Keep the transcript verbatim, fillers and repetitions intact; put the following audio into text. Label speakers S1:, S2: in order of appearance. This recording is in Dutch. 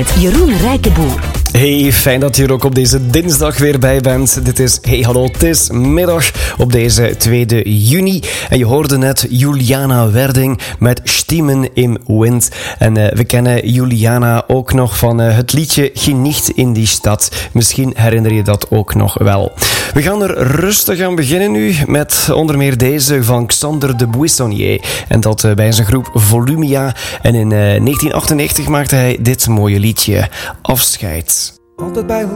S1: met Jeroen Rijkenboer.
S2: Hey, fijn dat je er ook op deze dinsdag weer bij bent. Dit is Hey Hallo, het is middag op deze tweede juni. En je hoorde net Juliana Werding met Stimmen im Wind. En uh, we kennen Juliana ook nog van uh, het liedje Genicht in die stad. Misschien herinner je dat ook nog wel. We gaan er rustig aan beginnen nu met onder meer deze van Xander de Buissonnier. En dat uh, bij zijn groep Volumia. En in uh, negentien achtennegentig maakte hij dit mooie liedje, Afscheid.
S3: Altijd bij